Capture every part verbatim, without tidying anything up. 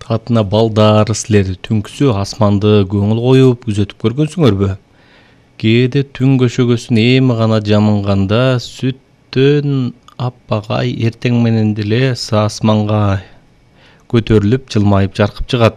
Татына балдар, силер түнкүсү асманды көңүл коюп күзөтүп көргөнсүңөрбү? Кээде түн көшөгөсүн эми гана жамынганда сүттөн аппак ай эртең менен деле асманга көтөрүлүп, жылмайып жаркып чыгат.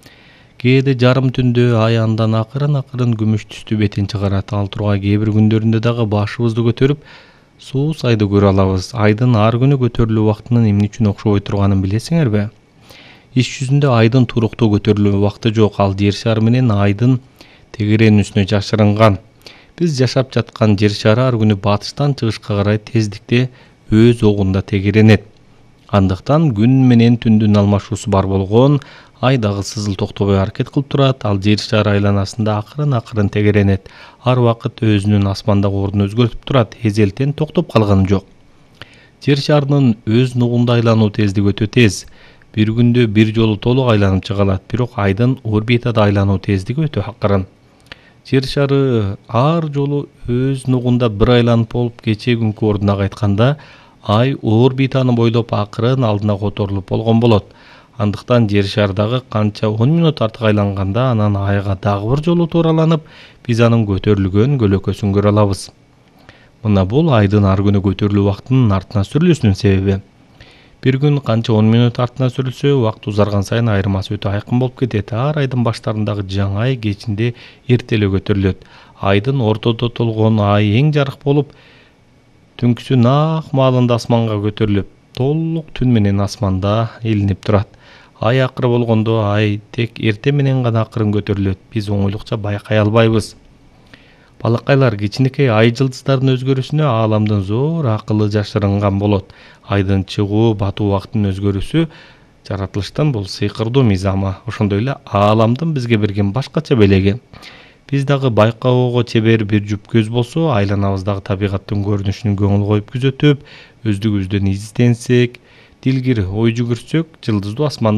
Кээде жарым түндө ай андан акырын акырын күмүш түстүү бетин чыгарат. Ал тургай кээ бир күндөрүндө дагы башыбызды көтөрүп сууз айды көрө алабыз. Айдын ар күнү көтөрүлүү убактынын эмне үчүн окшобой турганын билесиңерби? Иш жүзүндө айдын туруктуу көтөрүлүү убакты жок. Ал жер шары менен айдын тегеренүүсүнө жашырынган. Биз жашап жаткан жер шары ар күнү батыштан чыгышка карай тездикте өз огунда тегеренет. Андыктан күн менен түндүн алмашуусу бар болгон, ай дагы сызыл токтобой аракет кылып турат. Ал жер шары айланасында акырын акырын тегеренет. Ар убакыт өзүнүн асмандагы ордун өзгөртүп турат. Эзелтен токтоп калганы жок. Жер шарынын өз нугунда айлануу тездиги өтө тез. Бир күндө бир жолу толук айланып чыга алат. Бирок айдын орбитада айлануу тездиги өтө акырын. Жер шары ар жолу өз нугунда бир айланып болуп кечээ күнкү ордуна кайтканда, ай орбитаны бойлоп акырын алдына которулуп болгон болот. Андыктан жер шардагы канча он мүнөт артык айланганда анан айга дагы бир жолу туураланып, биз анын көтөрүлгөн көлөкөсүн көрө алабыз. Мына бул айдын ар күнү көтөрүлүү убактынын артына сүрүлүүсүнүн себеби. Бир күн канча он мүнөт артына сүрүлсө, убакыт узарган сайын айырмасы өтө айкын болуп кетет. Ар айдын баштарындагы жаңы ай кечинде эрте эле көтөрүлөт. Айдын ортодо толгон ай эң жарык болуп, түнкүсү нак маалында асманга көтөрүлүп, толук түн менен асманда илинип турат. Ай акыры болгондо ай тек эрте менен гана акырын көтөрүлөт. Биз оңойлукча байкай албайбыз. Балакайлар, кичинекей ай жылдыздардын өзгөрүүсүнө ааламдын зор акылы жашырынган болот. Айдын чыгуу, батуу убактынын өзгөрүүсү жаратылыштын бул сыйкырдуу мыйзамы. Ошондой эле ааламдын бизге берген башкача белеги. Биз дагы байкоого чебер бир жуп көз болсо, айланабыздагы табигаттын көрүнүшүнө көңүл коюп күзөтүп, өздүгүбүздөн изденсек, дилгир ой жүгүртсөк, жылдыздуу асман